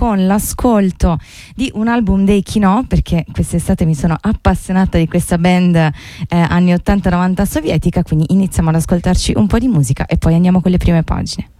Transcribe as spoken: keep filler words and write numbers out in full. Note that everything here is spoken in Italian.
con l'ascolto di un album dei Kino, perché quest'estate mi sono appassionata di questa band eh, anni ottanta novanta sovietica, quindi iniziamo ad ascoltarci un po' di musica e poi andiamo con le prime pagine.